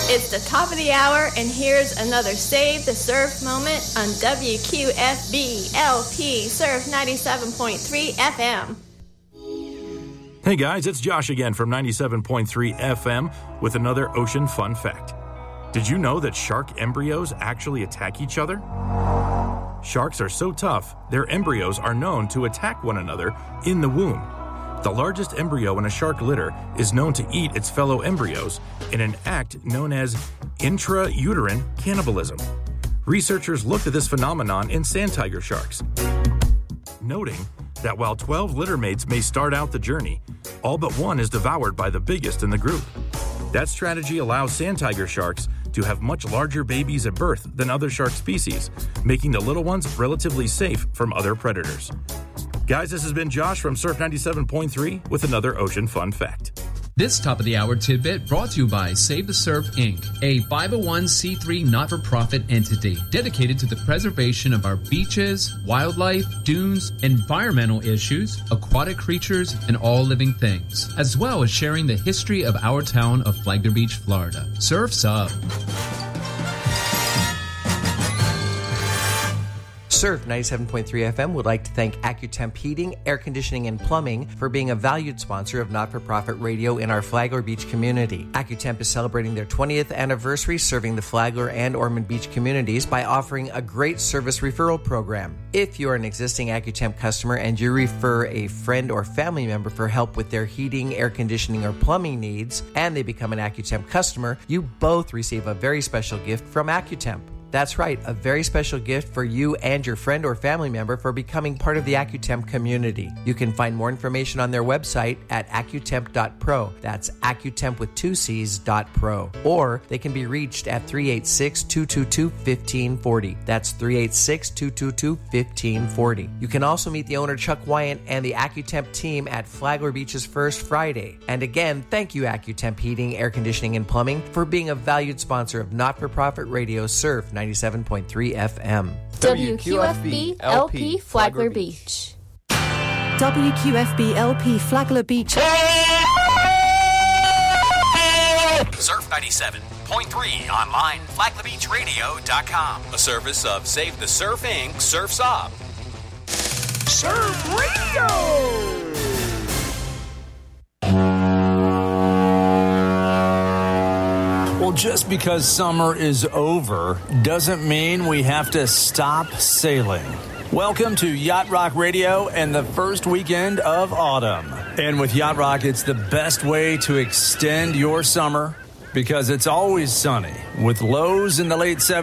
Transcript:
It's the top of the hour, and here's another Save the Surf moment on WQFB LP Surf 97.3 FM. Hey guys, it's Josh again from 97.3 FM with another ocean fun fact. Did you know that shark embryos actually attack each other? Sharks are so tough, their embryos are known to attack one another in the womb. The largest embryo in a shark litter is known to eat its fellow embryos in an act known as intrauterine cannibalism. Researchers looked at this phenomenon in sand tiger sharks, noting that while 12 littermates may start out the journey, all but one is devoured by the biggest in the group. That strategy allows sand tiger sharks to have much larger babies at birth than other shark species, making the little ones relatively safe from other predators. Guys, this has been Josh from Surf 97.3 with another ocean fun fact. This top of the hour tidbit brought to you by Save the Surf Inc., a 501c3 not-for-profit entity dedicated to the preservation of our beaches, wildlife, dunes, environmental issues, aquatic creatures, and all living things, as well as sharing the history of our town of Flagler Beach, Florida. Surf's up. Surf 97.3 FM would like to thank AccuTemp Heating, Air Conditioning, and Plumbing for being a valued sponsor of not-for-profit radio in our Flagler Beach community. AccuTemp is celebrating their 20th anniversary serving the Flagler and Ormond Beach communities by offering a great service referral program. If you're an existing AccuTemp customer and you refer a friend or family member for help with their heating, air conditioning, or plumbing needs, and they become an AccuTemp customer, you both receive a very special gift from AccuTemp. That's right, a very special gift for you and your friend or family member for becoming part of the AccuTemp community. You can find more information on their website at accutemp.pro. That's AccuTemp with 2 C's.pro. Or they can be reached at 386-222-1540. That's 386-222-1540. You can also meet the owner, Chuck Wyant, and the AccuTemp team at Flagler Beach's First Friday. And again, thank you, AccuTemp Heating, Air Conditioning, and Plumbing, for being a valued sponsor of not-for-profit radio Surf 97.3 FM. WQFB LP Flagler Beach. WQFB LP Flagler Beach. Surf 97.3 online, flaglerbeachradio.com. A service of Save the Surf Inc. Surf's Up. Surf Radio! Well, just because summer is over doesn't mean we have to stop sailing. Welcome to Yacht Rock Radio and the first weekend of autumn. And with Yacht Rock, it's the best way to extend your summer because it's always sunny with lows in the late 70s.